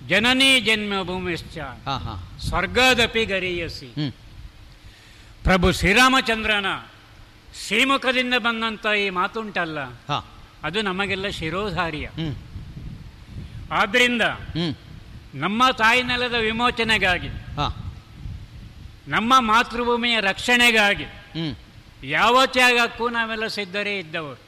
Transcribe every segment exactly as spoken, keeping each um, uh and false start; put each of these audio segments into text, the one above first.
ಜನನೀ ಜನ್ಮಭೂಮಿಶ್ಚ ಸ್ವರ್ಗದಪಿ ಗರೀಯಸಿ. ಪ್ರಭು ಶ್ರೀರಾಮಚಂದ್ರನ ಶ್ರೀಮುಖದಿಂದ ಬಂದಂಥ ಈ ಮಾತುಂಟಲ್ಲ, ಅದು ನಮಗೆಲ್ಲ ಶಿರೋಧಾರ್ಯ. ಆದ್ರಿಂದ ನಮ್ಮ ತಾಯ್ನೆಲದ ವಿಮೋಚನೆಗಾಗಿ, ನಮ್ಮ ಮಾತೃಭೂಮಿಯ ರಕ್ಷಣೆಗಾಗಿ ಯಾವ ತ್ಯಾಗಕ್ಕೂ ನಾವೆಲ್ಲ ಸಿದ್ಧರೇ ಇದ್ದವರು.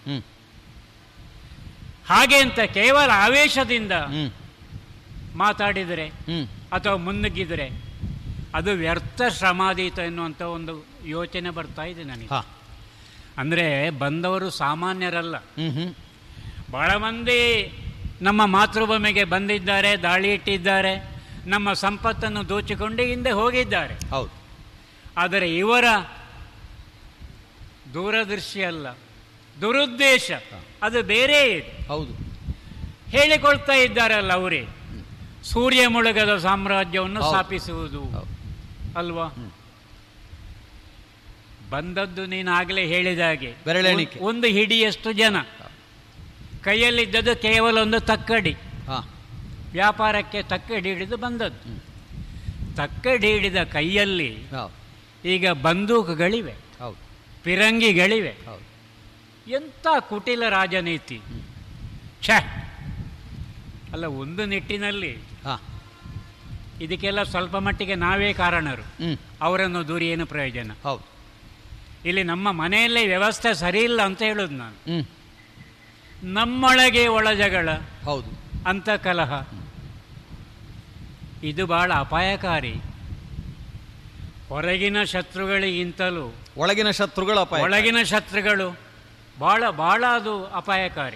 ಹಾಗೆ ಅಂತ ಕೇವಲ ಆವೇಶದಿಂದ ಮಾತಾಡಿದರೆ ಅಥವಾ ಮುನ್ನುಗ್ಗಿದರೆ ಅದು ವ್ಯರ್ಥ ಶ್ರಮಾದೀತ ಎನ್ನುವಂಥ ಒಂದು ಯೋಚನೆ ಬರ್ತಾ ಇದೆ ನನಗೆ. ಅಂದರೆ ಬಂದವರು ಸಾಮಾನ್ಯರಲ್ಲ. ಬಹಳ ಮಂದಿ ನಮ್ಮ ಮಾತೃಭೂಮಿಗೆ ಬಂದಿದ್ದಾರೆ, ದಾಳಿ ಇಟ್ಟಿದ್ದಾರೆ, ನಮ್ಮ ಸಂಪತ್ತನ್ನು ದೋಚಿಕೊಂಡು ಹಿಂದೆ ಹೋಗಿದ್ದಾರೆ. ಹೌದು. ಆದರೆ ಇವರ ದೂರದೃಷ್ಟಿ ಅಲ್ಲ, ದುರುದ್ದೇಶ ಅದು ಬೇರೆ ಇದೆ. ಹೌದು. ಹೇಳಿಕೊಳ್ತಾ ಇದ್ದಾರಲ್ಲ ಅವರೇ, ಸೂರ್ಯ ಮುಳುಗದ ಸಾಮ್ರಾಜ್ಯವನ್ನು ಸ್ಥಾಪಿಸುವುದು ಅಲ್ವಾ. ಬಂದದ್ದು ನೀನು ಆಗಲೇ ಹೇಳಿದಾಗೆ ಒಂದು ಹಿಡಿಯಷ್ಟು ಜನ, ಕೈಯಲ್ಲಿದ್ದದ್ದು ಕೇವಲ ಒಂದು ತಕ್ಕಡಿ, ವ್ಯಾಪಾರಕ್ಕೆ ತಕ್ಕಡಿ ಹಿಡಿದು ಬಂದದ್ದು. ತಕ್ಕಡಿ ಹಿಡಿದ ಕೈಯಲ್ಲಿ ಈಗ ಬಂದೂಕುಗಳಿವೆ, ಪಿರಂಗಿಗಳಿವೆ. ಎಂಥ ಕುಟಿಲ ರಾಜನೀತಿ! ಛ ಅಲ್ಲ, ಒಂದು ನಿಟ್ಟಿನಲ್ಲಿ ಇದಕ್ಕೆಲ್ಲ ಸ್ವಲ್ಪ ಮಟ್ಟಿಗೆ ನಾವೇ ಕಾರಣರು. ಅವರನ್ನು ದೂರಿ ಏನು ಪ್ರಯೋಜನ? ಹೌದು. ಇಲ್ಲಿ ನಮ್ಮ ಮನೆಯಲ್ಲೇ ವ್ಯವಸ್ಥೆ ಸರಿ ಇಲ್ಲ ಅಂತ ಹೇಳುದು ನಾನು. ನಮ್ಮೊಳಗೆ ಒಳಜಗಳ, ಹೌದು, ಅಂತ ಕಲಹ, ಇದು ಬಹಳ ಅಪಾಯಕಾರಿ. ಹೊರಗಿನ ಶತ್ರುಗಳಿಗಿಂತಲೂ ಒಳಗಿನ ಶತ್ರುಗಳು ಅಪಾಯ ಒಳಗಿನ ಶತ್ರುಗಳು ಬಹಳ ಬಹಳ ಅದು ಅಪಾಯಕಾರಿ.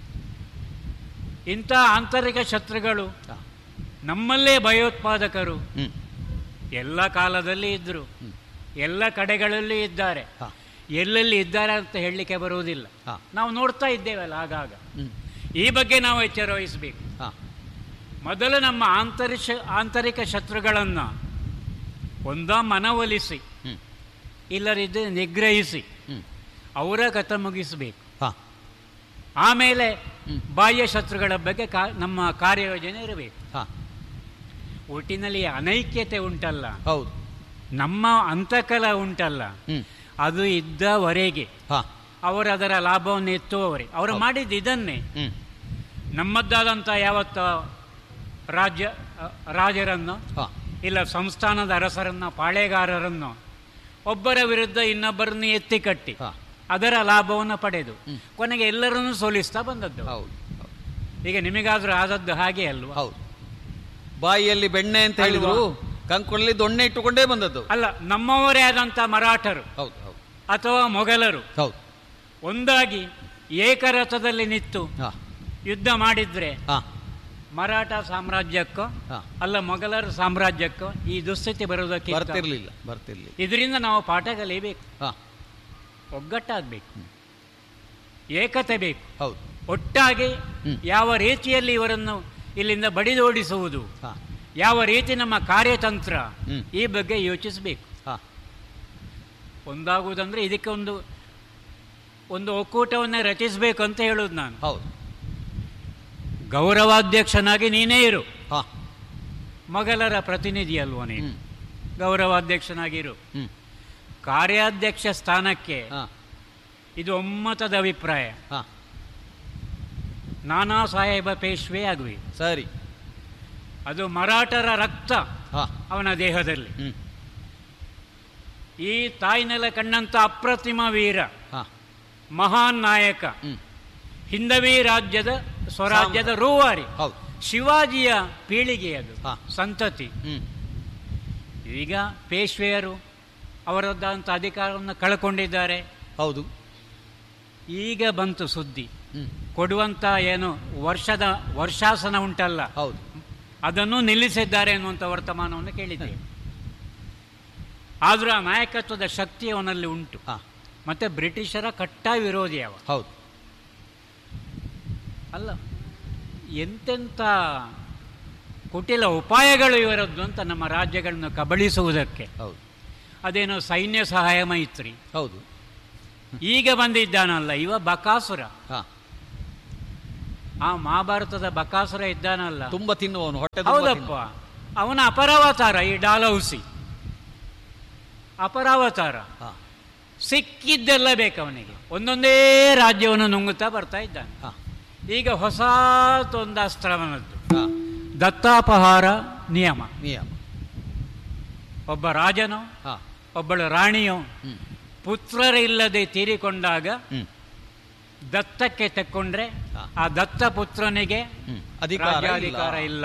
ಇಂಥ ಆಂತರಿಕ ಶತ್ರುಗಳು ನಮ್ಮಲ್ಲೇ ಭಯೋತ್ಪಾದಕರು ಎಲ್ಲ ಕಾಲದಲ್ಲಿ ಇದ್ದರು, ಎಲ್ಲ ಕಡೆಗಳಲ್ಲಿ ಇದ್ದಾರೆ. ಎಲ್ಲೆಲ್ಲಿ ಇದ್ದಾರೆ ಅಂತ ಹೇಳಲಿಕ್ಕೆ ಬರುವುದಿಲ್ಲ. ನಾವು ನೋಡ್ತಾ ಇದ್ದೇವಲ್ಲ ಆಗಾಗ. ಈ ಬಗ್ಗೆ ನಾವು ಎಚ್ಚರ ವಹಿಸಬೇಕು. ಮೊದಲು ನಮ್ಮ ಆಂತರಿಕ ಆಂತರಿಕ ಶತ್ರುಗಳನ್ನು ಒಂದ ಮನವೊಲಿಸಿ, ಇಲ್ಲದಿದ್ದು ನಿಗ್ರಹಿಸಿ ಅವರ ಕಥೆ ಮುಗಿಸಬೇಕು. ಆಮೇಲೆ ಬಾಹ್ಯ ಶತ್ರುಗಳ ಬಗ್ಗೆ ಕಾ ನಮ್ಮ ಕಾರ್ಯಯೋಜನೆ ಇರಬೇಕು. ಒಟ್ಟಿನಲ್ಲಿ ಅನೈಕ್ಯತೆ ಉಂಟಲ್ಲ, ಹೌದು, ನಮ್ಮ ಅಂತಕಲ ಉಂಟಲ್ಲ, ಅದು ಇದ್ದವರೆಗೆ ಅವರು ಅದರ ಲಾಭವನ್ನು ಎತ್ತುವವರೆ. ಅವರು ಮಾಡಿದ್ದು ಇದನ್ನೇ. ನಮ್ಮದ್ದಾದಂಥ ಯಾವತ್ತ ರಾಜ್ಯ ರಾಜರನ್ನು ಇಲ್ಲ ಸಂಸ್ಥಾನದ ಅರಸರನ್ನು, ಪಾಳೆಗಾರರನ್ನು ಒಬ್ಬರ ವಿರುದ್ಧ ಇನ್ನೊಬ್ಬರನ್ನು ಎತ್ತಿ ಕಟ್ಟಿ ಅದರ ಲಾಭವನ್ನು ಪಡೆದು ಕೊನೆಗೆ ಎಲ್ಲರನ್ನೂ ಸೋಲಿಸ್ತಾ ಬಂದದ್ದು. ಈಗ ನಿಮಗಾದ್ರೂ ಆದದ್ದು ಹಾಗೆ ಅಲ್ವಾ? ಹೌದು. ಬಾಯಿಯಲ್ಲಿ ಬೆಣ್ಣೆ ಅಂತ ಹೇಳಿದ್ರು, ಕಂಕುಳಲ್ಲಿ ದೊಣ್ಣೆ ಇಟ್ಟುಕೊಂಡೇ ಬಂದದ್ದು ಅಲ್ಲ. ನಮ್ಮವರೇ ಆದಂಥ ಮರಾಠರು ಹೌದು ಹೌದು ಅಥವಾ ಮೊಘಲರು ಹೌದು ಒಂದಾಗಿ ಏಕರಥದಲ್ಲಿ ನಿಂತು ಯುದ್ಧ ಮಾಡಿದ್ರೆ ಮರಾಠ ಸಾಮ್ರಾಜ್ಯಕ್ಕೋ ಅಲ್ಲ ಮೊಘಲರ ಸಾಮ್ರಾಜ್ಯಕ್ಕೋ ಈ ದುಸ್ಥಿತಿ ಬರುವುದಕ್ಕೆ ಬರ್ತಿರ್ಲಿಲ್ಲ ಬರ್ತಿರ್ಲಿಲ್ಲ ಇದರಿಂದ ನಾವು ಪಾಠ ಕಲಿಯಬೇಕು. ಒಗ್ಗಟ್ಟಾಗಬೇಕು, ಏಕತೆ ಬೇಕು. ಹೌದು. ಒಟ್ಟಾಗಿ ಯಾವ ರೀತಿಯಲ್ಲಿ ಇವರನ್ನು ಇಲ್ಲಿಂದ ಬಡಿದೋಡಿಸುವುದು, ಯಾವ ರೀತಿ ನಮ್ಮ ಕಾರ್ಯತಂತ್ರ, ಈ ಬಗ್ಗೆ ಯೋಚಿಸಬೇಕು. ಒಂದಾಗುವುದಂದ್ರೆ ಇದಕ್ಕೆ ಒಂದು ಒಂದು ಒಕ್ಕೂಟವನ್ನೇ ರಚಿಸಬೇಕು ಅಂತ ಹೇಳುವುದು ನಾನು. ಹೌದು. ಗೌರವಾಧ್ಯಕ್ಷನಾಗಿ ನೀನೇ ಇರು, ಮೊಘಲರ ಪ್ರತಿನಿಧಿ ಅಲ್ವ ನೀನು, ಗೌರವಾಧ್ಯಕ್ಷನಾಗಿರು. ಕಾರ್ಯಾಧ್ಯಕ್ಷ ಸ್ಥಾನಕ್ಕೆ ಇದು ಒಮ್ಮತದ ಅಭಿಪ್ರಾಯ. ನಾನಾ ಸಾಹೇಬ ಪೇಶ್ವೆ ಆಗುವೆ. ಸರಿ. ಅದು ಮರಾಠರ ರಕ್ತ ಅವನ ದೇಹದಲ್ಲಿ. ಈ ತಾಯ್ನೆಲ ಕಂಡಂತ ಅಪ್ರತಿಮ ವೀರ, ಮಹಾನ್ ನಾಯಕ, ಹಿಂದವಿ ರಾಜ್ಯದ ಸ್ವರಾಜ್ಯದ ರೂವಾರಿ, ಶಿವಾಜಿಯ ಪೀಳಿಗೆ, ಅದು ಸಂತತಿ. ಈಗ ಪೇಶ್ವೆಯರು ಅವರದ್ದಂಥ ಅಧಿಕಾರವನ್ನು ಕಳ್ಕೊಂಡಿದ್ದಾರೆ. ಹೌದು. ಈಗ ಬಂತು ಸುದ್ದಿ, ಕೊಡುವಂತ ಏನು ವರ್ಷದ ವರ್ಷಾಸನ ಉಂಟಲ್ಲ, ಹೌದು, ಅದನ್ನು ನಿಲ್ಲಿಸಿದ್ದಾರೆ ಎನ್ನುವಂಥ ವರ್ತಮಾನವನ್ನು ಕೇಳಿದ್ದೇವೆ. ಆದರೂ ಆ ನಾಯಕತ್ವದ ಶಕ್ತಿ ಅವನಲ್ಲಿ ಉಂಟು. ಮತ್ತೆ ಬ್ರಿಟಿಷರ ಕಟ್ಟ ವಿರೋಧಿ ಅವ. ಹೌದು. ಅಲ್ಲ, ಎಂತೆಂಥ ಕುಟಿಲ ಉಪಾಯಗಳು ಇವರದ್ದು ಅಂತ ನಮ್ಮ ರಾಜ್ಯಗಳನ್ನು ಕಬಳಿಸುವುದಕ್ಕೆ. ಹೌದು. ಅದೇನೋ ಸೈನ್ಯ ಸಹಾಯ ಮೈತ್ರಿ. ಹೌದು. ಈಗ ಬಂದಿದ್ದಾನಲ್ಲ ಇವ ಬಕಾಸುರ. ಆ ಮಹಾಭಾರತದ ಬಕಾಸುರ ಇದ್ದಾನಲ್ಲ, ತುಂಬಾ ತಿನ್ನುವವನು, ಹೊಟ್ಟೆ ಹೌದಪ್ಪ, ಅವನ ಅಪರಾವತಾರ ಈ ಡಾಲೌಸಿ. ಅಪರಾವತಾರ ಸಿಕ್ಕಿದ್ದೆಲ್ಲ ಬೇಕು ಅವನಿಗೆ. ಒಂದೊಂದೇ ರಾಜ್ಯವನ್ನು ನುಂಗುತ್ತಾ ಬರ್ತಾ ಇದ್ದಾನೆ. ಈಗ ಹೊಸತೊಂದು ಅಸ್ತ್ರವನದ್ದು, ದತ್ತಾಪಹಾರ ನಿಯಮ. ನಿಯಮ ಒಬ್ಬ ರಾಜನೋ ಒಬ್ಬಳು ರಾಣಿಯೋ ಪುತ್ರರಿಲ್ಲದೆ ತೀರಿಕೊಂಡಾಗ ದತ್ತಕ್ಕೆ ತಕ್ಕೊಂಡ್ರೆ ಆ ದತ್ತ ಪುತ್ರನಿಗೆ ರಾಜ್ಯಾಧಿಕಾರ ಇಲ್ಲ.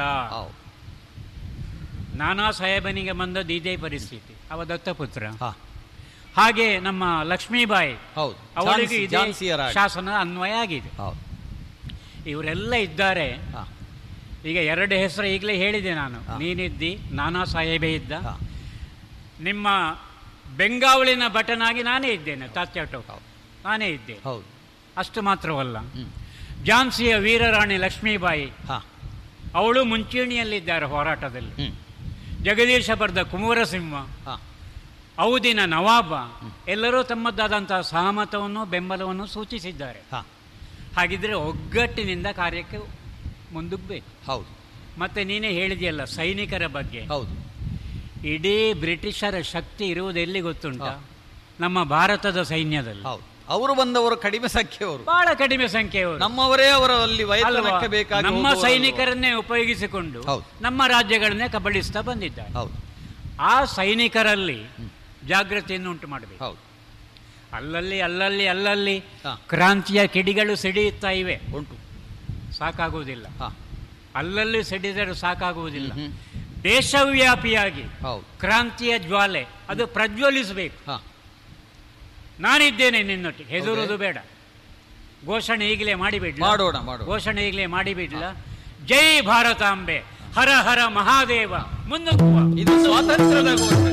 ನಾನಾ ಸಾಹೇಬನಿಗೆ ಬಂದದ್ದು ಇದೇ ಪರಿಸ್ಥಿತಿ, ಅವ ದತ್ತಪುತ್ರ. ಹಾಗೆ ನಮ್ಮ ಲಕ್ಷ್ಮೀಬಾಯಿ, ಅವಳಿಗೆ ಇದೇ ಶಾಸನ ಅನ್ವಯ ಆಗಿದೆ. ಇವರೆಲ್ಲ ಇದ್ದಾರೆ. ಈಗ ಎರಡು ಹೆಸರು ಈಗಲೇ ಹೇಳಿದೆ ನಾನು, ನೀನಿದ್ದಿ, ನಾನಾ ಸಾಹೇಬೇ ಇದ್ದ, ನಿಮ್ಮ ಬೆಂಗಾವಳಿನ ಭಟನಾಗಿ ನಾನೇ ಇದ್ದೇನೆ, ತಾತ್ಯಾಟೋ ನಾನೇ ಇದ್ದೇನೆ. ಅಷ್ಟು ಮಾತ್ರವಲ್ಲ, ಝಾನ್ಸಿಯ ವೀರರಾಣಿ ಲಕ್ಷ್ಮೀಬಾಯಿ ಅವಳು ಮುಂಚೂಣಿಯಲ್ಲಿದ್ದಾರೆ ಹೋರಾಟದಲ್ಲಿ. ಜಗದೀಶ ಬರೆದ ಕುಮಾರಸಿಂಹ, ಔದಿನ ನವಾಬ ಎಲ್ಲರೂ ತಮ್ಮದಾದಂತಹ ಸಹಮತವನ್ನು ಬೆಂಬಲವನ್ನು ಸೂಚಿಸಿದ್ದಾರೆ. ಹಾಗಿದ್ರೆ ಒಗ್ಗಟ್ಟಿನಿಂದ ಕಾರ್ಯಕ್ಕೆ ಮುಂದುಗಬೇಕು. ಹೌದು. ಮತ್ತೆ ನೀನೇ ಹೇಳಿದೆಯಲ್ಲ ಸೈನಿಕರ ಬಗ್ಗೆ. ಹೌದು. ಇಡೀ ಬ್ರಿಟಿಷರ ಶಕ್ತಿ ಇರುವುದು ಎಲ್ಲಿ ಗೊತ್ತುಂಟ? ನಮ್ಮ ಭಾರತದ ಸೈನ್ಯದಲ್ಲಿ. ಹೌದು. ಅವರು ಬಂದವರು ಕಡಿಮೆ ಸಂಖ್ಯೆಯವರು, ಬಹಳ ಕಡಿಮೆ ಸಂಖ್ಯೆಯವರು. ನಮ್ಮವರೇ ಅವರಲ್ಲಿ ವೈದ್ಯಕ್ಕೆ ಬೇಕಾಗಿ ನಮ್ಮ ಸೈನಿಕರನ್ನೇ ಉಪಯೋಗಿಸಿಕೊಂಡು ನಮ್ಮ ರಾಜ್ಯಗಳನ್ನೇ ಕಬಳಿಸ್ತಾ ಬಂದಿದ್ದಾರೆ. ಹೌದು. ಆ ಸೈನಿಕರಲ್ಲಿ ಜಾಗೃತಿಯನ್ನು ಉಂಟು ಮಾಡಬೇಕು. ಹೌದು. ಅಲ್ಲಲ್ಲಿ ಅಲ್ಲಲ್ಲಿ ಅಲ್ಲಲ್ಲಿ ಕ್ರಾಂತಿಯ ಕಿಡಿಗಳು ಸಿಡಿಯುತ್ತಾ ಇವೆ. ಉಂಟು. ಸಾಕಾಗುವುದಿಲ್ಲ. ಅಲ್ಲಲ್ಲಿ ಸಿಡಿದರೂ ಸಾಕಾಗುವುದಿಲ್ಲ. ದೇಶವ್ಯಾಪಿಯಾಗಿ ಕ್ರಾಂತಿಯ ಜ್ವಾಲೆ ಅದು ಪ್ರಜ್ವಲಿಸಬೇಕು. ನಾನಿದ್ದೇನೆ ನಿನ್ನೊಟ್ಟಿಗೆ, ಹೆದರುವುದು ಬೇಡ. ಘೋಷಣೆ ಈಗಲೇ ಮಾಡಿಬಿಡ್ಲ? ಮಾಡೋಣ. ಘೋಷಣೆ ಈಗಲೇ ಮಾಡಿಬಿಡ್ಲ? ಜೈ ಭಾರತಾಂಬೆ, ಹರ ಹರ ಮಹಾದೇವ, ಮುನ್ನುಗ್ಗುವ. ಇದು ಸ್ವಾತಂತ್ರ್ಯದ ಘೋಷಣೆ.